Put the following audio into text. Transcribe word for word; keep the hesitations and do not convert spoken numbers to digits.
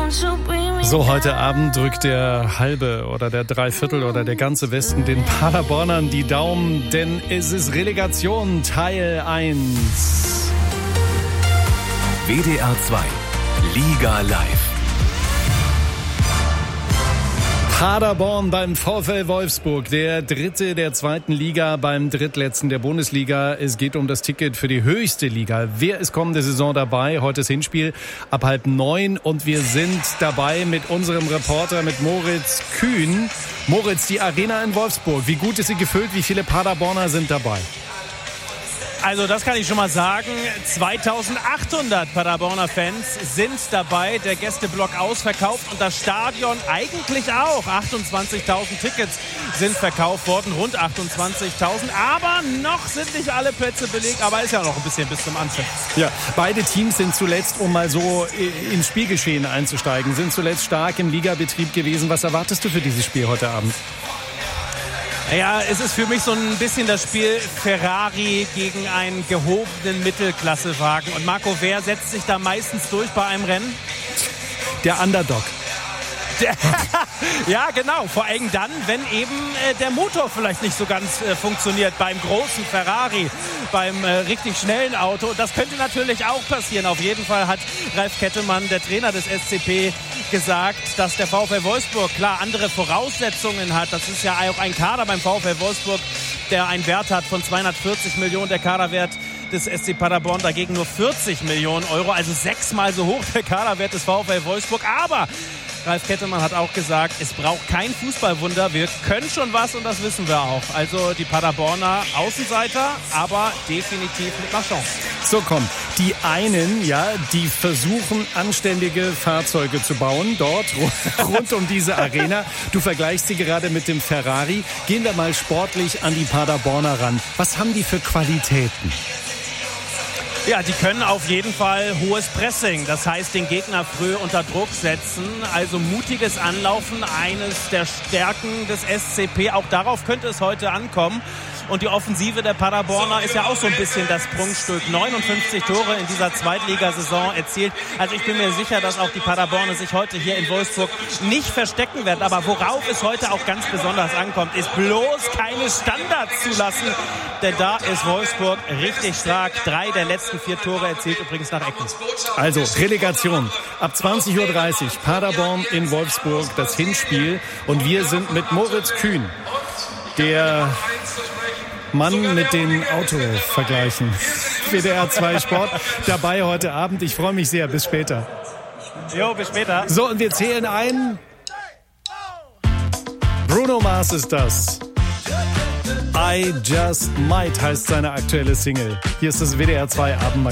So, heute Abend drückt der halbe oder der Dreiviertel oder der ganze Westen den Paderbornern die Daumen, denn es ist Relegation Teil eins. W D R zwei Liga Live. Paderborn beim VfL Wolfsburg, der dritte der zweiten Liga beim drittletzten der Bundesliga. Es geht um das Ticket für die höchste Liga. Wer ist kommende Saison dabei? Heute das Hinspiel ab halb neun und wir sind dabei mit unserem Reporter, mit Moritz Kühn. Moritz, die Arena in Wolfsburg, wie gut ist sie gefüllt? Wie viele Paderborner sind dabei? Also das kann ich schon mal sagen, zweitausendachthundert Paderborner Fans sind dabei, der Gästeblock ausverkauft und das Stadion eigentlich auch. achtundzwanzigtausend Tickets sind verkauft worden, rund achtundzwanzigtausend, aber noch sind nicht alle Plätze belegt, aber ist ja noch ein bisschen bis zum Anfang. Ja, beide Teams sind zuletzt, um mal so ins Spielgeschehen einzusteigen, sind zuletzt stark im Ligabetrieb gewesen. Was erwartest du für dieses Spiel heute Abend? Ja, es ist für mich so ein bisschen das Spiel Ferrari gegen einen gehobenen Mittelklassewagen. Und Marco, wer setzt sich da meistens durch bei einem Rennen? Der Underdog. Der, ja, genau. Vor allem dann, wenn eben äh, der Motor vielleicht nicht so ganz äh, funktioniert beim großen Ferrari, beim äh, richtig schnellen Auto. Das könnte natürlich auch passieren. Auf jeden Fall hat Ralf Kettemann, der Trainer des S C P, gesagt, dass der VfL Wolfsburg klar andere Voraussetzungen hat. Das ist ja auch ein Kader beim VfL Wolfsburg, der einen Wert hat von zweihundertvierzig Millionen. Der Kaderwert des S C Paderborn dagegen nur vierzig Millionen Euro. Also sechsmal so hoch der Kaderwert des VfL Wolfsburg. Aber Ralf Kettemann hat auch gesagt, es braucht kein Fußballwunder. Wir können schon was und das wissen wir auch. Also die Paderborner Außenseiter, aber definitiv mit einer Chance. So, komm. Die einen, ja, die versuchen, anständige Fahrzeuge zu bauen, dort rund um diese Arena. Du vergleichst sie gerade mit dem Ferrari. Gehen wir mal sportlich an die Paderborner ran. Was haben die für Qualitäten? Ja, die können auf jeden Fall hohes Pressing, das heißt den Gegner früh unter Druck setzen, also mutiges Anlaufen, eines der Stärken des S C P, auch darauf könnte es heute ankommen. Und die Offensive der Paderborner ist ja auch so ein bisschen das Prunkstück. neunundfünfzig Tore in dieser Zweitligasaison erzielt. Also ich bin mir sicher, dass auch die Paderborner sich heute hier in Wolfsburg nicht verstecken werden. Aber worauf es heute auch ganz besonders ankommt, ist bloß keine Standards zulassen. Denn da ist Wolfsburg richtig stark. Drei der letzten vier Tore erzielt übrigens nach Ecken. Also Relegation. Ab zwanzig Uhr dreißig Paderborn in Wolfsburg, das Hinspiel. Und wir sind mit Moritz Kühn, der Mann mit den Autovergleichen. W D R zwei Sport dabei heute Abend. Ich freue mich sehr. Bis später. Jo, bis später. So, und wir zählen ein. Bruno Mars ist das. I Just Might heißt seine aktuelle Single. Hier ist das W D R zwei Abendmagazin.